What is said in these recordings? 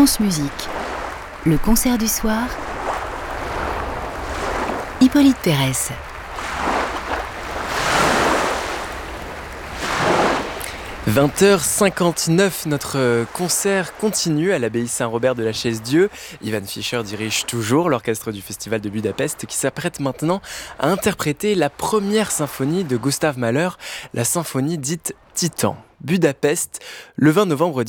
France Musique. Le concert du soir. Hippolyte Pérès. « 20h59, notre concert continue à l'abbaye Saint-Robert de la Chaise-Dieu. Ivan Fischer dirige toujours l'orchestre du Festival de Budapest qui s'apprête maintenant à interpréter la première symphonie de Gustav Mahler, la symphonie dite Titan. Budapest, le 20 novembre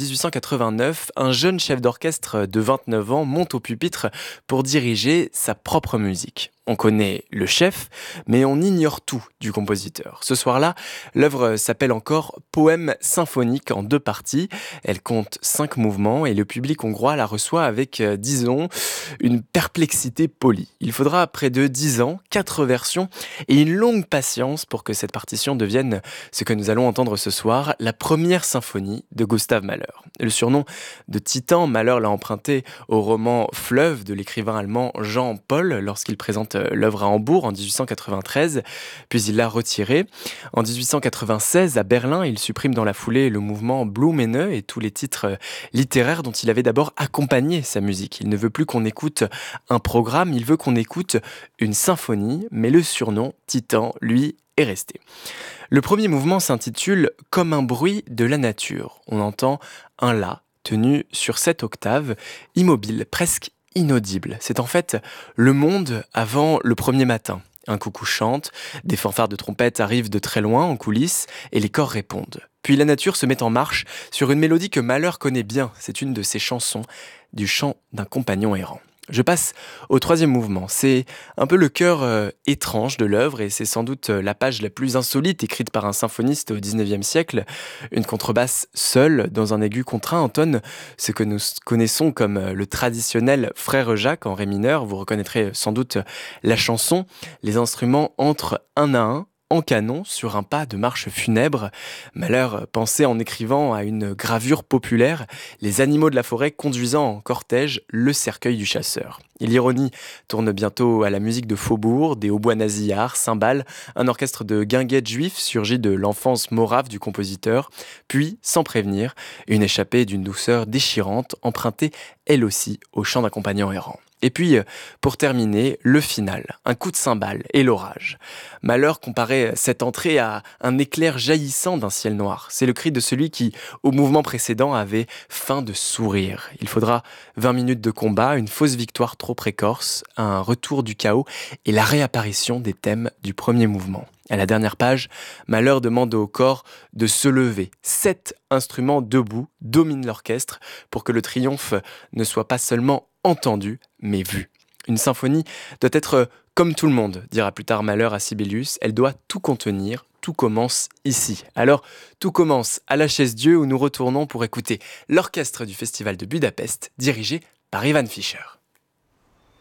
1889, un jeune chef d'orchestre de 29 ans monte au pupitre pour diriger sa propre musique. On connaît le chef, mais on ignore tout du compositeur. Ce soir-là, l'œuvre s'appelle encore Poème symphonique en 2 parties. Elle compte 5 mouvements et le public hongrois la reçoit avec, disons, une perplexité polie. Il faudra près de 10 ans, 4 versions et une longue patience pour que cette partition devienne ce que nous allons entendre ce soir, la première symphonie de Gustav Mahler. Le surnom de Titan, Mahler l'a emprunté au roman Fleuve de l'écrivain allemand Jean Paul lorsqu'il présente l'œuvre à Hambourg en 1893, puis il l'a retiré. En 1896, à Berlin, il supprime dans la foulée le mouvement Blumenau et tous les titres littéraires dont il avait d'abord accompagné sa musique. Il ne veut plus qu'on écoute un programme, il veut qu'on écoute une symphonie, mais le surnom Titan, lui, est resté. Le premier mouvement s'intitule « Comme un bruit de la nature ». On entend un La tenu sur 7 octaves, immobile, presque inaudible. C'est en fait le monde avant le premier matin. Un coucou chante, des fanfares de trompette arrivent de très loin en coulisses et les chors répondent. Puis la nature se met en marche sur une mélodie que Mahler connaît bien. C'est une de ses chansons, du chant d'un compagnon errant. Je passe au 3e mouvement. C'est un peu le cœur étrange de l'œuvre et c'est sans doute la page la plus insolite écrite par un symphoniste au XIXe siècle. Une contrebasse seule, dans un aigu contraint, entonne ce que nous connaissons comme le traditionnel Frère Jacques en ré mineur. Vous reconnaîtrez sans doute la chanson. Les instruments entrent un à un en canon sur un pas de marche funèbre. Mahler pensait en écrivant à une gravure populaire, les animaux de la forêt conduisant en cortège le cercueil du chasseur. Et l'ironie tourne bientôt à la musique de faubourg, des hautbois nasillards, cymbales, un orchestre de guinguettes juifs surgit de l'enfance morave du compositeur, puis, sans prévenir, une échappée d'une douceur déchirante, empruntée elle aussi au chant d'un compagnon errant. Et puis, pour terminer, le final, un coup de cymbale et l'orage. Mahler comparait cette entrée à un éclair jaillissant d'un ciel noir. C'est le cri de celui qui, au mouvement précédent, avait faim de sourire. Il faudra 20 minutes de combat, une fausse victoire trop précoce, un retour du chaos et la réapparition des thèmes du premier mouvement. À la dernière page, Mahler demande au corps de se lever. 7 instruments debout dominent l'orchestre pour que le triomphe ne soit pas seulement entendu, mais vu. Une symphonie doit être comme tout le monde, dira plus tard Mahler à Sibelius. Elle doit tout contenir. Tout commence ici. Alors, tout commence à la Chaise-Dieu où nous retournons pour écouter l'orchestre du Festival de Budapest dirigé par Ivan Fischer.